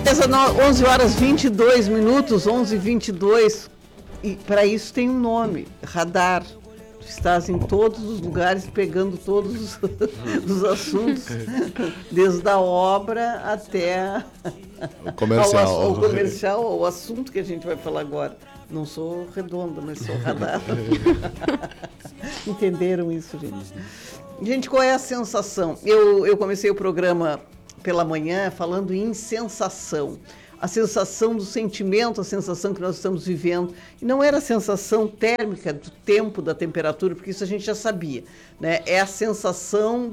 11 horas 22 minutos, 11h22, e para isso tem um nome, radar. Tu estás em todos os lugares, pegando todos os assuntos, desde a obra até o comercial. o comercial, o assunto que a gente vai falar agora. Não sou redonda, mas sou radar. Entenderam isso, gente? Gente, qual é a sensação? Eu comecei o programa pela manhã falando em sensação. A sensação do sentimento, a sensação que nós estamos vivendo. E não era a sensação térmica do tempo, da temperatura, porque isso a gente já sabia, né? É a sensação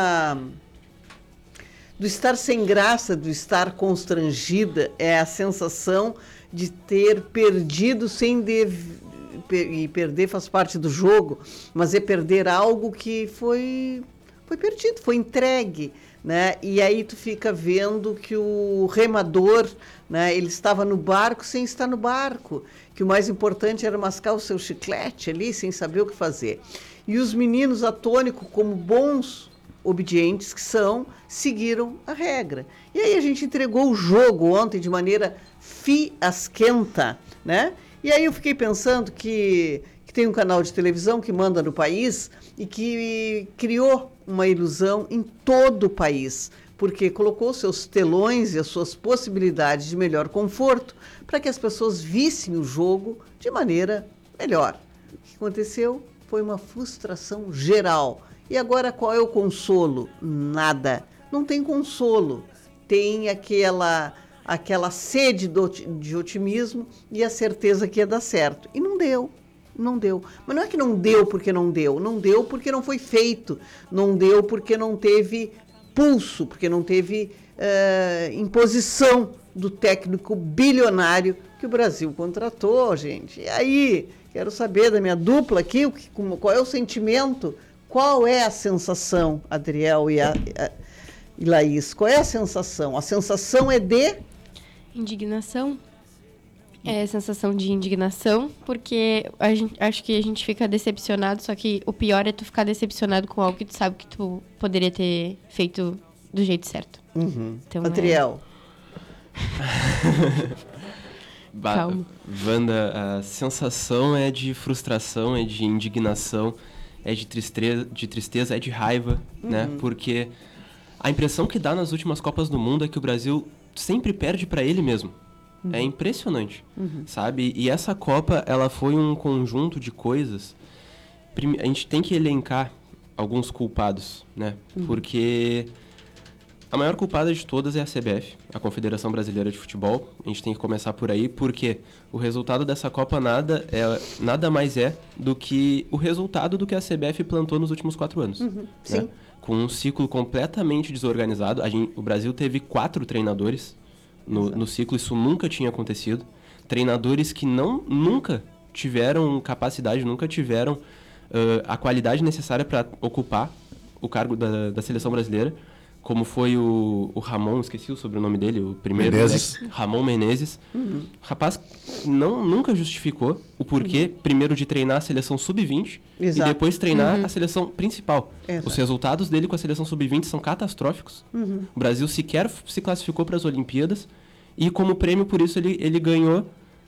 do estar sem graça, do estar constrangida, é a sensação de ter perdido e perder faz parte do jogo, mas é perder algo que foi perdido, foi entregue, né? E aí tu fica vendo que o remador, né, ele estava no barco sem estar no barco, que o mais importante era mascar o seu chiclete ali, sem saber o que fazer. E os meninos atônicos, como bons obedientes que são, seguiram a regra. E aí a gente entregou o jogo ontem de maneira fiasquenta, né? E aí eu fiquei pensando que tem um canal de televisão que manda no país e que criou uma ilusão em todo o país, porque colocou seus telões e as suas possibilidades de melhor conforto para que as pessoas vissem o jogo de maneira melhor. O que aconteceu foi uma frustração geral. E agora qual é o consolo? Nada. Não tem consolo. Tem aquela sede de otimismo e a certeza que ia dar certo. E não deu. Não deu. Mas não é que não deu porque não deu. Não deu porque não foi feito. Não deu porque não teve pulso, porque não teve imposição do técnico bilionário que o Brasil contratou, gente. E aí, quero saber da minha dupla aqui, qual é o sentimento, qual é a sensação, Adriel e Laís? Qual é a sensação? A sensação é de... Indignação. É sensação de indignação, porque acho que a gente fica decepcionado, só que o pior é tu ficar decepcionado com algo que tu sabe que tu poderia ter feito do jeito certo. Uhum. Então, Adriel. Calma. Wanda, a sensação é de frustração, é de indignação, é de tristeza, é de raiva, né? Porque a impressão que dá nas últimas Copas do Mundo é que o Brasil sempre perde para ele mesmo. É impressionante, sabe? E essa Copa, ela foi um conjunto de coisas. A gente tem que elencar alguns culpados, né? Porque a maior culpada de todas é a CBF, a Confederação Brasileira de Futebol. A gente tem que começar por aí, porque o resultado dessa Copa nada mais é do que o resultado do que a CBF plantou nos últimos 4 anos. Né? Sim. Com um ciclo completamente desorganizado. O Brasil teve 4 treinadores no ciclo, isso nunca tinha acontecido. Treinadores que nunca tiveram capacidade, nunca tiveram a qualidade necessária para ocupar o cargo da seleção brasileira, como foi o Ramon, esqueci o sobrenome dele, o primeiro, Ramon Menezes. Rapaz, nunca justificou o porquê, primeiro de treinar a seleção sub-20 e depois treinar a seleção principal. Os resultados dele com a seleção sub-20 são catastróficos. O Brasil sequer se classificou para as Olimpíadas e como prêmio por isso ele ganhou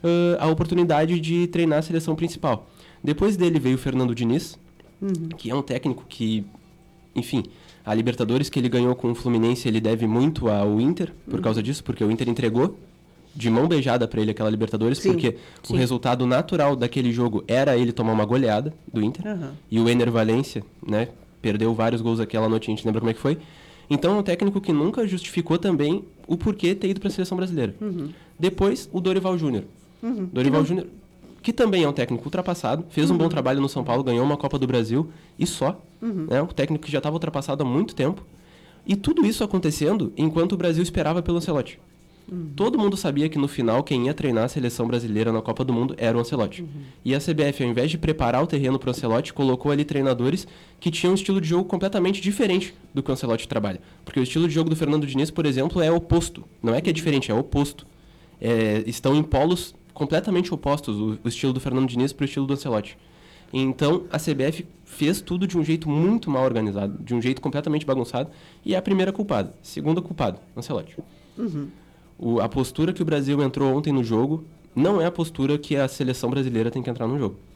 a oportunidade de treinar a seleção principal. Depois dele veio o Fernando Diniz, que é um técnico que, enfim... A Libertadores que ele ganhou com o Fluminense, ele deve muito ao Inter, por causa disso, porque o Inter entregou de mão beijada para ele aquela Libertadores, porque o resultado natural daquele jogo era ele tomar uma goleada do Inter, e o Ener Valencia, né, perdeu vários gols aquela noite, a gente lembra como é que foi. Então é um técnico que nunca justificou também o porquê ter ido para a seleção brasileira. Depois, o Dorival Júnior. Dorival Júnior, que também é um técnico ultrapassado, fez um bom trabalho no São Paulo, ganhou uma Copa do Brasil e só. Né? Um técnico que já estava ultrapassado há muito tempo. E tudo isso acontecendo enquanto o Brasil esperava pelo Ancelotti. Todo mundo sabia que no final quem ia treinar a seleção brasileira na Copa do Mundo era o Ancelotti. E a CBF, ao invés de preparar o terreno para o Ancelotti, colocou ali treinadores que tinham um estilo de jogo completamente diferente do que o Ancelotti trabalha. Porque o estilo de jogo do Fernando Diniz, por exemplo, é oposto. Não é que é diferente, é oposto. Estão em polos completamente opostos, o estilo do Fernando Diniz para o estilo do Ancelotti. Então, a CBF fez tudo de um jeito muito mal organizado, de um jeito completamente bagunçado, e é a primeira culpada. Segunda culpada, Ancelotti. A postura que o Brasil entrou ontem no jogo não é a postura que a seleção brasileira tem que entrar no jogo.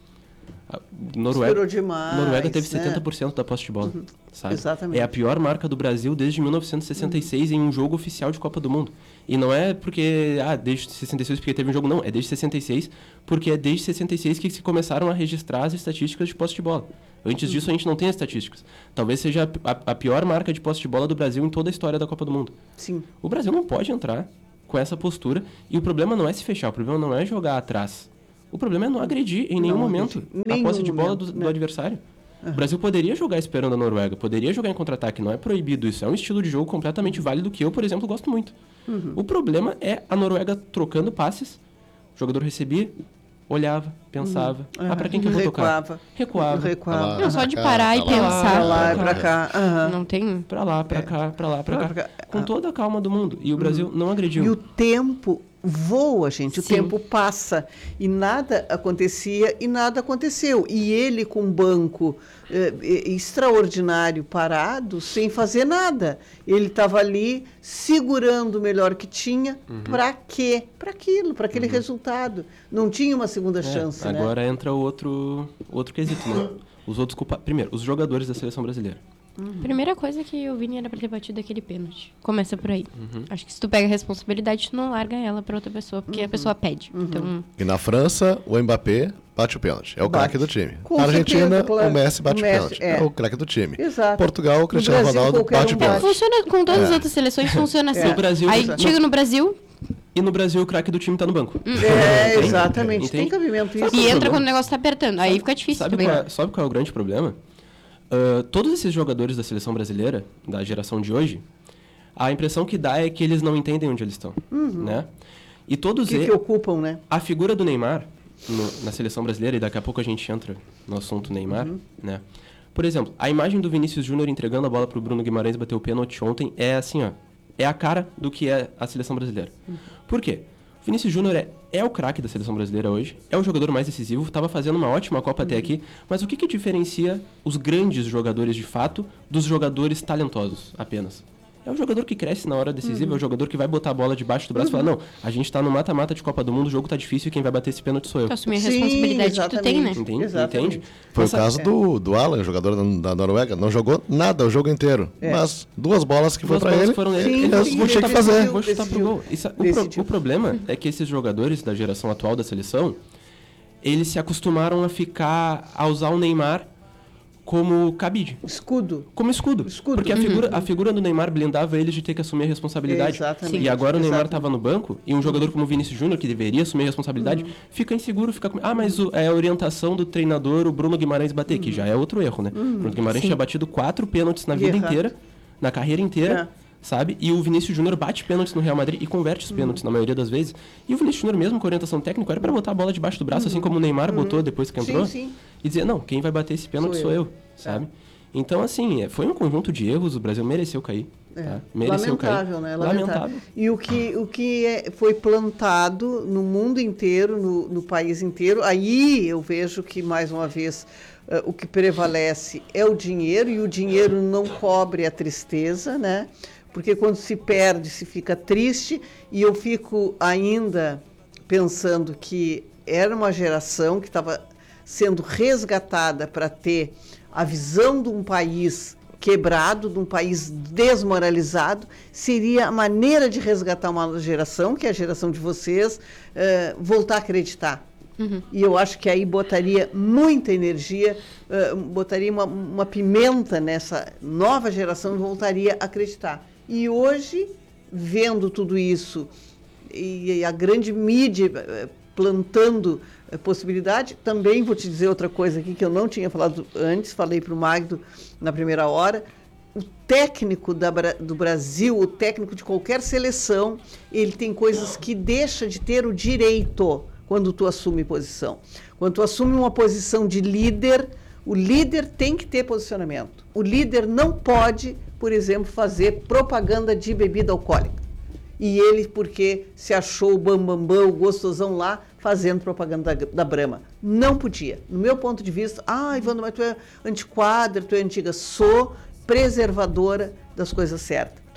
Esperou demais, Noruega teve né? 70% da posse de bola, sabe? Exatamente. É a pior marca do Brasil desde 1966 em um jogo oficial de Copa do Mundo. E não é porque, desde 66 porque teve um jogo, não. É desde 66 porque é desde 66 que se começaram a registrar as estatísticas de posse de bola. Antes disso, a gente não tem as estatísticas. Talvez seja a pior marca de posse de bola do Brasil em toda a história da Copa do Mundo. Sim. O Brasil não pode entrar com essa postura e o problema não é se fechar, o problema não é jogar atrás. O problema é não agredir em nenhum momento a posse de bola do adversário. O Brasil poderia jogar esperando a Noruega, poderia jogar em contra-ataque, não é proibido isso. É um estilo de jogo completamente válido que eu, por exemplo, gosto muito. O problema é a Noruega trocando passes, o jogador recebia, olhava, pensava, pra quem que eu vou tocar? Recuava. Não, só de parar e pensar. Pra lá e pra cá. Aham. Não tem... Pra lá, pra cá, pra lá, pra cá. Com toda a calma do mundo. E o Brasil não agrediu. E o tempo voa, gente. O Sim. tempo passa. E nada acontecia e nada aconteceu. E ele com um banco extraordinário parado, sem fazer nada. Ele estava ali segurando o melhor que tinha. Para quê? Para aquilo, para aquele resultado. Não tinha uma segunda chance, né? Agora entra o outro quesito, né? Os outros culpados. Primeiro, os jogadores da seleção brasileira. Primeira coisa que o Vini era pra ter batido aquele pênalti. Começa por aí. Acho que se tu pega a responsabilidade, tu não larga ela pra outra pessoa, porque a pessoa pede. Então, E na França, o Mbappé bate o pênalti. É o Bate. craque do time. Com Na Argentina, certeza, claro. o Messi bate O o Messi, pênalti. é. É o craque do time. Exato. Portugal, o Cristiano Brasil, Ronaldo qualquer bate um o bate. pênalti. funciona com todas as outras seleções, funciona assim. No Brasil, Aí exato. chega no Brasil E no Brasil, o craque do time tá no banco. Exatamente. Entende? Tem cabimento isso. Sabe e qual é o entra problema? quando o negócio tá apertando. Aí fica difícil Sabe também. qual é o grande problema? Todos esses jogadores da seleção brasileira, da geração de hoje, a impressão que dá é que eles não entendem onde eles estão, né? E todos Que eles... ocupam, né? A figura do Neymar na seleção brasileira, e daqui a pouco a gente entra no assunto Neymar, né? Por exemplo, a imagem do Vinícius Júnior entregando a bola pro Bruno Guimarães bater o pênalti ontem é assim, ó. É a cara do que é a seleção brasileira. Por quê? O Vinícius Júnior é o craque da seleção brasileira hoje, é o jogador mais decisivo, estava fazendo uma ótima Copa até aqui, mas o que diferencia os grandes jogadores de fato dos jogadores talentosos apenas? É o jogador que cresce na hora decisiva, é o jogador que vai botar a bola debaixo do braço e falar, não, a gente tá no mata-mata de Copa do Mundo, o jogo tá difícil e quem vai bater esse pênalti sou eu. Tu assumir a Sim, responsabilidade que tu tem, né? exatamente. Entende? Exatamente. Entende? Foi Essa- o caso do Alan, jogador da Noruega. Não jogou nada o jogo inteiro. Mas duas bolas que foi Duas pra bolas ele, foram Sim, ele eles sim, vão ter que ele fazer. decidiu. Vou chutar pro gol. O problema é que esses jogadores da geração atual da seleção, eles se acostumaram a usar o Neymar como cabide. Escudo. Como escudo. Porque a figura do Neymar blindava eles de ter que assumir a responsabilidade. Exatamente. E agora o Neymar Exatamente. estava no banco e um jogador como o Vinícius Júnior, que deveria assumir a responsabilidade, fica inseguro, fica com... mas é a orientação do treinador, o Bruno Guimarães bater, que já é outro erro, né? O Bruno Guimarães tinha batido 4 pênaltis na vida Errado. inteira, na carreira inteira. Sabe? E o Vinícius Júnior bate pênaltis no Real Madrid e converte os pênaltis na maioria das vezes. E o Vinícius Júnior, mesmo com orientação técnica, era para botar a bola debaixo do braço, assim como o Neymar botou depois que entrou. Sim. E dizer, não, quem vai bater esse pênalti sou eu, sabe? Então, assim, foi um conjunto de erros, o Brasil mereceu cair. Tá? Mereceu Lamentável, cair. né? Lamentável. E o que foi plantado no mundo inteiro, no país inteiro, aí eu vejo que, mais uma vez, o que prevalece é o dinheiro, e o dinheiro não cobre a tristeza, né? Porque quando se perde, se fica triste, e eu fico ainda pensando que era uma geração que estava sendo resgatada para ter a visão de um país quebrado, de um país desmoralizado. Seria a maneira de resgatar uma geração, que é a geração de vocês, voltar a acreditar. E eu acho que aí botaria muita energia, botaria uma pimenta nessa nova geração e voltaria a acreditar. E hoje, vendo tudo isso, e a grande mídia plantando possibilidade, também vou te dizer outra coisa aqui que eu não tinha falado antes, falei para o Magdo na primeira hora. O técnico do Brasil, o técnico de qualquer seleção, ele tem coisas que deixa de ter o direito quando tu assume posição. Quando tu assume uma posição de líder, o líder tem que ter posicionamento. O líder não pode, por exemplo, fazer propaganda de bebida alcoólica. E ele, porque se achou o bambambam, o gostosão lá, fazendo propaganda da Brahma. Não podia. No meu ponto de vista, Ivandro, mas tu é antiquadra, tu é antiga. Sou preservadora das coisas certas.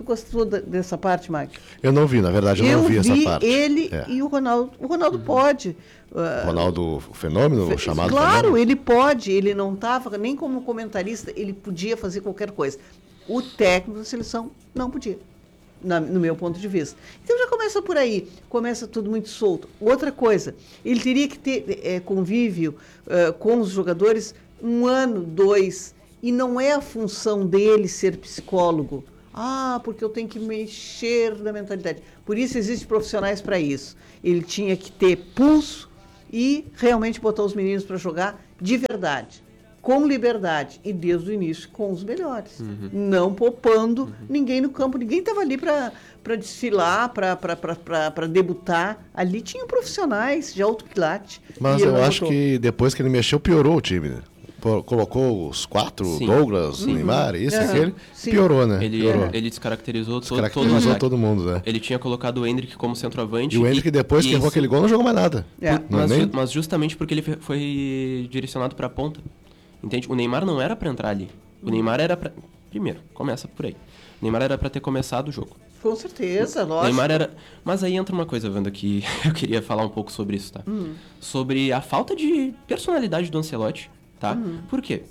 Tu gostou dessa parte, Mike? Eu não vi, na verdade, eu não vi essa parte. Ele e o Ronaldo. O Ronaldo pode. Ronaldo Fenômeno, chamado Claro, Fenômeno? ele pode. Ele não estava nem como comentarista, ele podia fazer qualquer coisa. O técnico da seleção não podia, no meu ponto de vista. Então já começa por aí, começa tudo muito solto. Outra coisa, ele teria que ter convívio com os jogadores 1 ano, 2, e não é a função dele ser psicólogo. Porque eu tenho que mexer na mentalidade. Por isso existem profissionais para isso. Ele tinha que ter pulso e realmente botar os meninos para jogar de verdade, com liberdade e desde o início com os melhores. Não poupando ninguém no campo. Ninguém estava ali para desfilar, para debutar. Ali tinham profissionais de alto quilate. Mas eu acho que depois que ele mexeu, piorou o time, né? Colocou os 4, Sim. Douglas, Neymar, isso, aquele, piorou, né? Ele descaracterizou todo mundo, né? Ele tinha colocado o Endrick como centroavante. E o Endrick, depois que errou aquele gol, não jogou mais nada. Mas justamente porque ele foi direcionado para a ponta. Entende? O Neymar não era para entrar ali. O Neymar era para... Primeiro, começa por aí. O Neymar era para ter começado o jogo. Com certeza, lógico. Neymar era... Mas aí entra uma coisa, Wanda, que eu queria falar um pouco sobre isso, tá? Sobre a falta de personalidade do Ancelotti, tá? Por quê?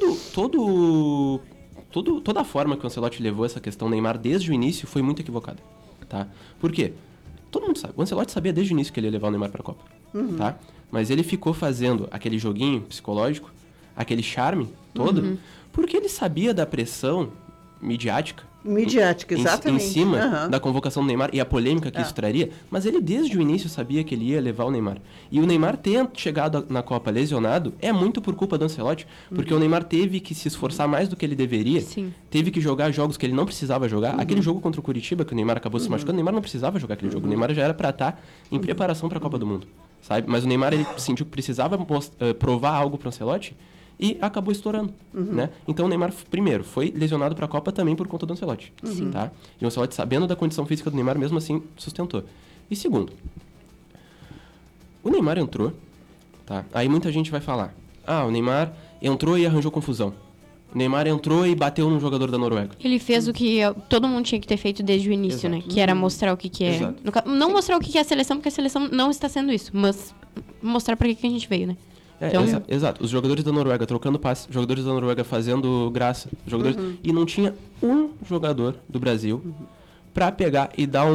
Toda a forma que o Ancelotti levou essa questão Neymar desde o início foi muito equivocada, tá? Por quê? Todo mundo sabe. O Ancelotti sabia desde o início que ele ia levar o Neymar para a Copa, tá? Mas ele ficou fazendo aquele joguinho psicológico, aquele charme todo, porque ele sabia da pressão midiática, exatamente. em cima da convocação do Neymar e a polêmica que isso traria, mas ele desde o início sabia que ele ia levar o Neymar. E o Neymar ter chegado na Copa lesionado é muito por culpa do Ancelotti, porque o Neymar teve que se esforçar mais do que ele deveria, teve que jogar jogos que ele não precisava jogar. Aquele jogo contra o Curitiba, que o Neymar acabou se machucando, o Neymar não precisava jogar aquele jogo. O Neymar já era para estar em preparação para a Copa do Mundo, sabe? Mas o Neymar, ele sentiu que precisava provar algo para o Ancelotti, e acabou estourando, né? Então o Neymar, primeiro, foi lesionado para a Copa também por conta do Ancelotti, tá? E o Ancelotti, sabendo da condição física do Neymar, mesmo assim, sustentou. E segundo, o Neymar entrou, tá? Aí muita gente vai falar, o Neymar entrou e arranjou confusão. O Neymar entrou e bateu no jogador da Noruega. Ele fez o que todo mundo tinha que ter feito desde o início, né? Que era mostrar o que é... Não mostrar o que é a seleção, porque a seleção não está sendo isso, mas mostrar para que a gente veio, né? Então... Exato. Os jogadores da Noruega trocando passe, jogadores da Noruega fazendo graça, jogadores... E não tinha um jogador do Brasil pra pegar e dar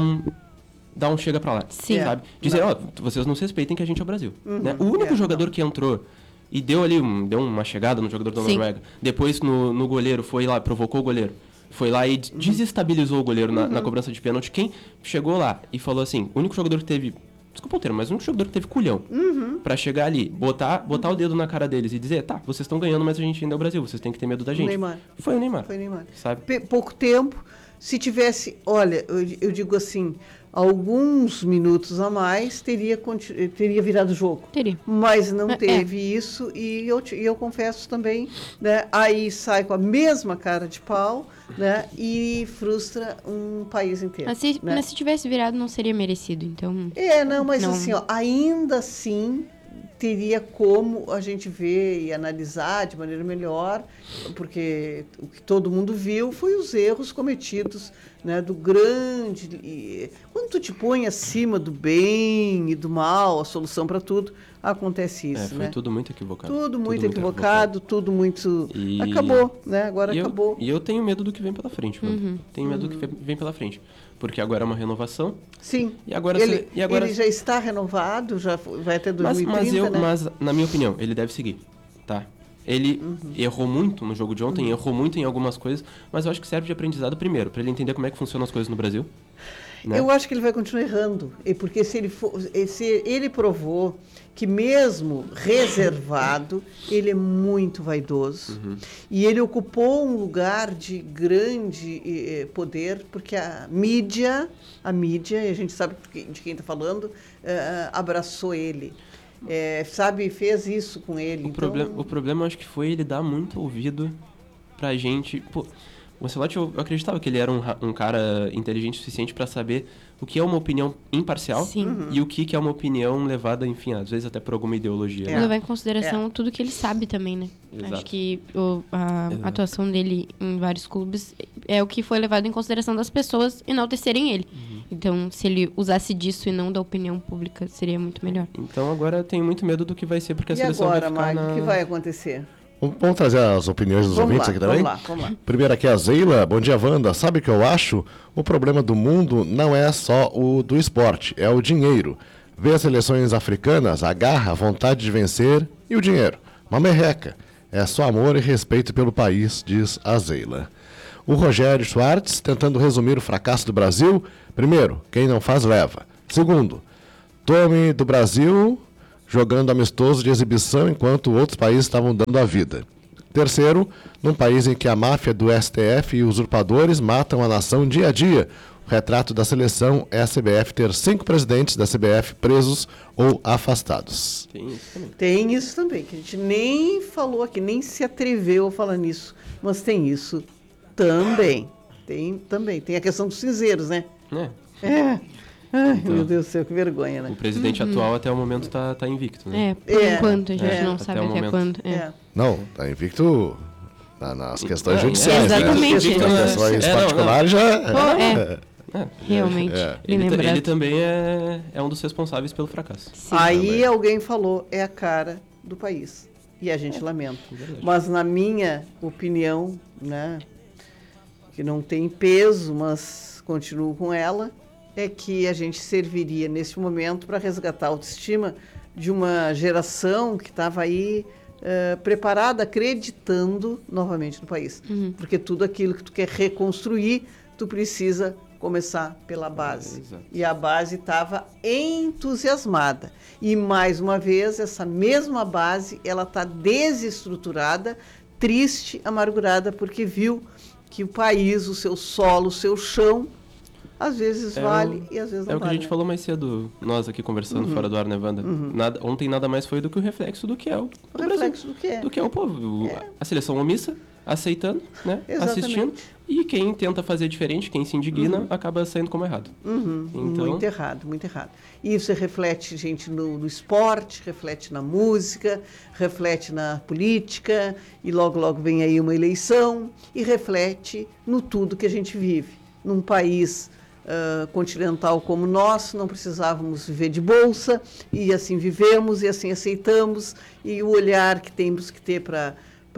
um chega pra lá. Sim. Sabe? Dizer, vocês não se respeitem que a gente é o Brasil. Né? O único jogador que entrou e deu ali, deu uma chegada no jogador da Noruega, depois no goleiro, foi lá, provocou o goleiro, foi lá e desestabilizou o goleiro na cobrança de pênalti. Quem chegou lá e falou assim, o único jogador que teve... Desculpa o termo, mas o único jogador que teve culhão pra chegar ali, botar o dedo na cara deles e dizer, tá, vocês estão ganhando, mas a gente ainda é o Brasil, vocês têm que ter medo da gente. Foi o Neymar. Sabe? Pouco tempo, se tivesse, olha, eu digo assim, alguns minutos a mais, teria virado o jogo. Teria. Mas não teve isso e eu confesso também, né, aí sai com a mesma cara de pau, né, e frustra um país inteiro. Mas se tivesse virado, não seria merecido, então... Mas assim, ainda assim teria como a gente ver e analisar de maneira melhor, porque o que todo mundo viu foi os erros cometidos, né, do grande... Quando tu te põe acima do bem e do mal, a solução para tudo, acontece isso, foi tudo muito equivocado. Tudo muito equivocado, tudo muito... Acabou, né? Agora acabou. E eu tenho medo do que vem pela frente, mano. Tenho medo do que vem pela frente. Porque agora é uma renovação. Sim. E agora ele já está renovado, já vai até 2030, mas, na minha opinião, ele deve seguir, tá? Ele errou muito no jogo de ontem, errou muito em algumas coisas, mas eu acho que serve de aprendizado primeiro, para ele entender como é que funcionam as coisas no Brasil. Né? Eu acho que ele vai continuar errando, porque se ele provou que mesmo reservado, ele é muito vaidoso. E ele ocupou um lugar de grande poder, porque a mídia, e a gente sabe de quem está falando, abraçou ele. Fez isso com ele. O problema, eu acho que foi ele dar muito ouvido pra gente. Pô, o Ancelotti, eu acreditava que ele era um cara inteligente o suficiente para saber o que é uma opinião imparcial Sim. e o que é uma opinião levada, enfim, às vezes até por alguma ideologia. né? Levar em consideração tudo que ele sabe também, né? Exato. Acho que a atuação dele em vários clubes é o que foi levado em consideração das pessoas enaltecerem ele. Então, se ele usasse disso e não da opinião pública, seria muito melhor. Então agora eu tenho muito medo do que vai ser, porque a E seleção agora, vai ficar Magno, o que vai acontecer? Vamos trazer as opiniões dos ouvintes aqui também? Vamos lá. Primeiro aqui a Zeila. Bom dia, Wanda. Sabe o que eu acho? O problema do mundo não é só o do esporte, é o dinheiro. Vê as seleções africanas, a garra, a vontade de vencer e o dinheiro. Uma merreca. É só amor e respeito pelo país, diz a Zeila. O Rogério Schwartz, tentando resumir o fracasso do Brasil. Primeiro, quem não faz, leva. Segundo, tome do Brasil jogando amistoso de exibição enquanto outros países estavam dando a vida. Terceiro, num país em que a máfia do STF e usurpadores matam a nação dia a dia. O retrato da seleção é a CBF ter 5 presidentes da CBF presos ou afastados. Tem isso também. Tem isso também, que a gente nem falou aqui, nem se atreveu a falar nisso. Mas tem isso também. Tem a questão dos cinzeiros, né? É. Ai, meu Deus do céu, que vergonha, né? O presidente atual até o momento tá invicto, né? Por enquanto, a gente não até sabe o até momento. quando. Não, tá invicto nas questões É, judiciais. exatamente. Né? Nas questões É, não, particulares já... Realmente, bem lembrado. Ele também é um dos responsáveis pelo fracasso. Aí alguém falou, é a cara do país. E a gente lamenta. Mas na minha opinião, né, que não tem peso, mas continuo com ela, é que a gente serviria nesse momento para resgatar a autoestima de uma geração que estava aí preparada, acreditando novamente no país. Porque tudo aquilo que tu quer reconstruir, tu precisa começar pela base. Exato. E a base estava entusiasmada. E, mais uma vez, essa mesma base, ela está desestruturada, triste, amargurada, porque viu que o país, o seu solo, o seu chão, às vezes vale e às vezes não vale. É o que a gente falou mais cedo, nós aqui conversando fora do ar, né, Wanda? Ontem nada mais foi do que o reflexo do que é o reflexo Brasil. do que é. O povo. A seleção omissa, aceitando, né? Exatamente. Assistindo. E quem tenta fazer diferente, quem se indigna, acaba saindo como errado. Então, Muito errado, muito errado. E isso reflete, gente, no esporte, reflete na música, reflete na política, e logo, logo vem aí uma eleição, e reflete no tudo que a gente vive. Num país continental como o nosso, não precisávamos viver de bolsa, e assim vivemos, e assim aceitamos, e o olhar que temos que ter para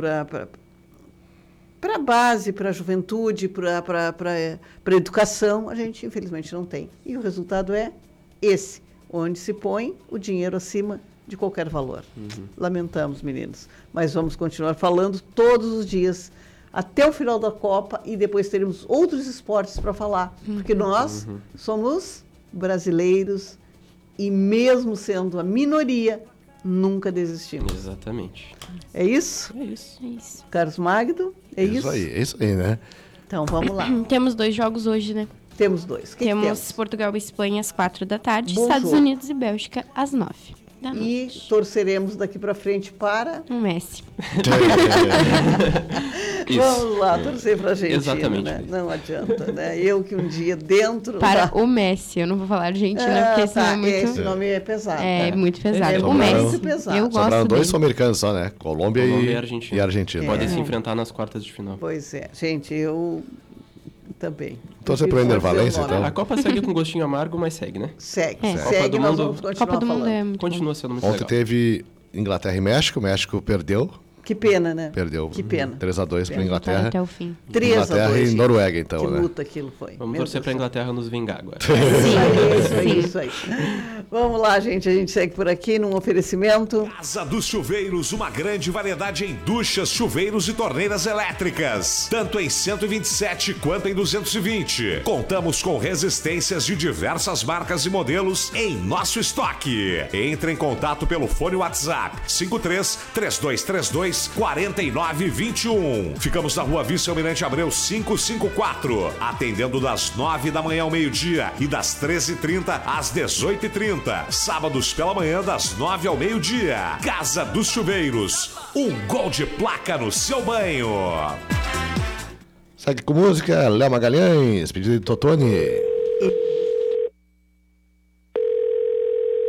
a base, para a juventude, para a educação, a gente infelizmente não tem. E o resultado é esse, onde se põe o dinheiro acima de qualquer valor. Lamentamos, meninos, mas vamos continuar falando todos os dias, até o final da Copa, e depois teremos outros esportes para falar, porque nós somos brasileiros e mesmo sendo a minoria, nunca desistimos. Exatamente. É isso? É isso. É isso. Carlos Magno, é isso? É isso aí, né? Então vamos lá. Temos 2 jogos hoje, né? Temos 2. Que Temos temos? Portugal e Espanha às 4 da tarde, Bom Estados jogo. Unidos e Bélgica às 9 da E noite. torceremos daqui para frente para... O Messi. Isso. Vamos lá, torcer para a Argentina, Exatamente. né? Não adianta, né? Eu que um dia dentro... Para da... o Messi, eu não vou falar Argentina, porque esse nome é muito... Esse nome é pesado. É né? muito pesado. É o muito Messi, pesado. eu Sobraram gosto 2 dele. sul-americanos só, né? Colômbia Colômbia e Argentina. Argentina. Podem se enfrentar nas quartas de final. Pois é. Gente, eu também. Torcer pro Prefiro Ener dizer o Valencia, nome. então. A Copa segue com gostinho amargo, mas segue, né? Segue, É. Copa segue, do nós Mundo- vamos continuar Copa do Mundo falando. é muito Continua sendo muito Ontem legal. teve Inglaterra e México. O México perdeu. Que pena, né? Perdeu. Que pena. 3-2 para Pena. Inglaterra. Até o fim. 3 a 2, Inglaterra e gente. Noruega, então, Que né? luta aquilo foi. Vamos Meu torcer Deus pra do céu. Inglaterra nos vingar agora. Isso aí. Vamos lá, gente. A gente segue por aqui num oferecimento. Casa dos Chuveiros, uma grande variedade em duchas, chuveiros e torneiras elétricas, tanto em 127 quanto em 220. Contamos com resistências de diversas marcas e modelos em nosso estoque. Entre em contato pelo fone WhatsApp 53-3232-4921. Ficamos na Rua Vice-Almirante Abreu 554, atendendo das 9 da manhã ao meio-dia e das 13h30 às 18h30. Sábados pela manhã das 9 ao meio-dia. Casa dos Chuveiros, um gol de placa no seu banho. Segue com música, Léo Magalhães, pedido de Totone.